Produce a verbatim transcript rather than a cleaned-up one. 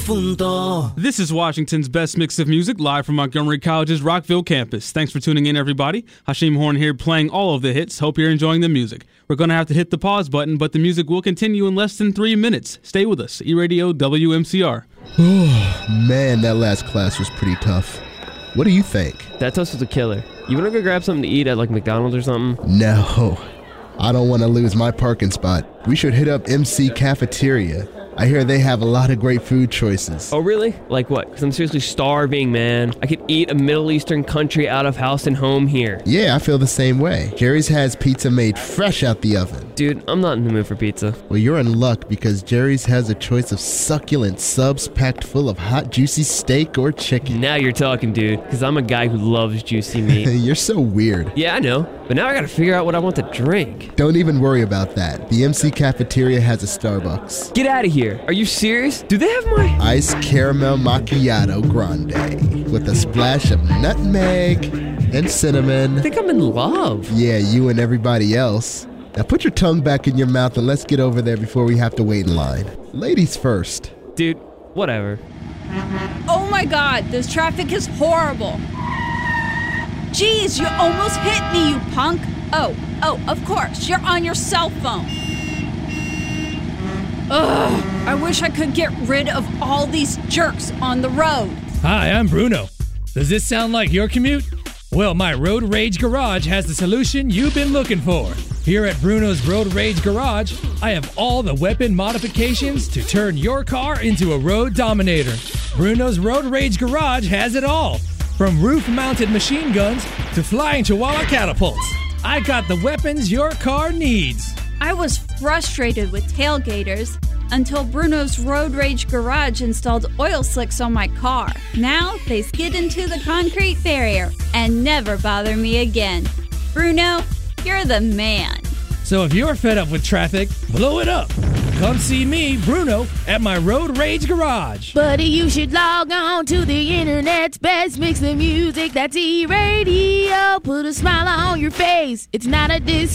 difunto. This is Washington's best mix of music, live from Montgomery College's Rockville campus. Thanks for tuning in, everybody. Hashim Horn here, playing all of the hits. Hope you're enjoying the music. We're going to have to hit the pause button, but the music will continue in less than three minutes. Stay with us. E-Radio W M C R. Oh, man, that last class was pretty tough. What do you think? That toast was a killer. You want to go grab something to eat at, like, McDonald's or something? No. I don't want to lose my parking spot. We should hit up M C Cafeteria. I hear they have a lot of great food choices. Oh, really? Like what? Because I'm seriously starving, man. I could eat a Middle Eastern country out of house and home here. Yeah, I feel the same way. Jerry's has pizza made fresh out the oven. Dude, I'm not in the mood for pizza. Well, you're in luck because Jerry's has a choice of succulent subs packed full of hot, juicy steak or chicken. Now you're talking, dude, because I'm a guy who loves juicy meat. You're so weird. Yeah, I know. But now I gotta figure out what I want to drink. Don't even worry about that. The M C Cafeteria has a Starbucks. Get out of here. Are you serious? Do they have my... Iced caramel macchiato grande with a splash of nutmeg and cinnamon. I think I'm in love. Yeah, you and everybody else. Now put your tongue back in your mouth and let's get over there before we have to wait in line. Ladies first. Dude, whatever. Oh my God, this traffic is horrible. Jeez, you almost hit me, you punk. Oh, oh, of course, you're on your cell phone. Ugh, I wish I could get rid of all these jerks on the road. Hi, I'm Bruno. Does this sound like your commute? Well, my Road Rage Garage has the solution you've been looking for. Here at Bruno's Road Rage Garage, I have all the weapon modifications to turn your car into a road dominator. Bruno's Road Rage Garage has it all. From roof-mounted machine guns to flying chihuahua catapults. I got the weapons your car needs. I was frustrated with tailgaters until Bruno's Road Rage Garage installed oil slicks on my car. Now they skid into the concrete barrier and never bother me again. Bruno, you're the man. So if you're fed up with traffic, blow it up. Come see me, Bruno, at my Road Rage Garage. Buddy, you should log on to the internet's best mix of music. That's E-Radio. Put a smile on your face. It's not a dis.